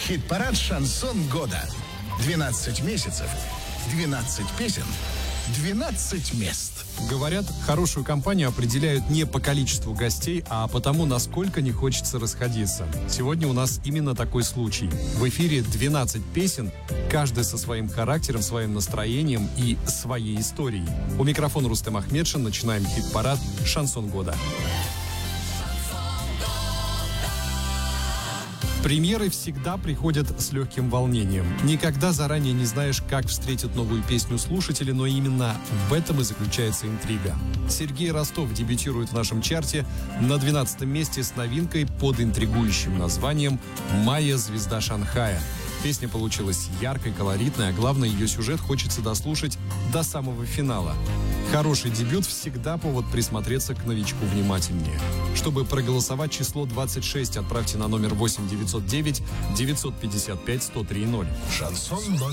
Хит-парад «Шансон года». 12 месяцев, 12 песен, 12 мест. Говорят, хорошую компанию определяют не по количеству гостей, а по тому, насколько не хочется расходиться. Сегодня у нас именно такой случай. В эфире 12 песен, каждая со своим характером, своим настроением и своей историей. У микрофона Рустем Ахмедшин. Начинаем хит-парад «Шансон года». Премьеры всегда приходят с легким волнением. Никогда заранее не знаешь, как встретят новую песню слушатели, но именно в этом и заключается интрига. Сергей Ростов дебютирует в нашем чарте на 12-м месте с новинкой под интригующим названием «Майя, звезда Шанхая». Песня получилась яркой, колоритной, а главное, ее сюжет хочется дослушать до самого финала. Хороший дебют всегда повод присмотреться к новичку внимательнее. Чтобы проголосовать, число 26 отправьте на номер 8 909 955 1030. Шансон номер